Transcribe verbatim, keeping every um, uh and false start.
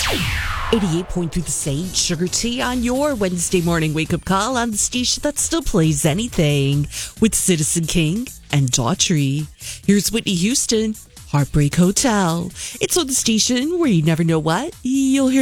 eighty-eight point three The Sage, Sugar Tea on your Wednesday morning wake-up call on the station that still plays anything with Citizen King and Daughtry. Here's Whitney Houston, Heartbreak Hotel. It's on the station where you never know what you'll hear.